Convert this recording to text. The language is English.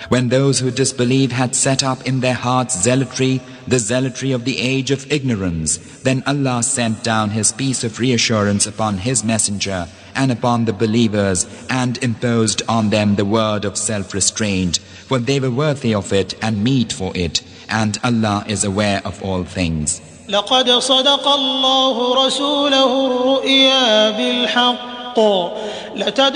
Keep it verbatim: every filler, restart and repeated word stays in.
When those who disbelieve had set up in their hearts zealotry, the zealotry of the age of ignorance, then Allah sent down His peace of reassurance upon His messenger and upon the believers, and imposed on them the word of self-restraint, for they were worthy of it and meet for it, and Allah is aware of all things. لقد صدق الله رسوله الرؤيا بالحق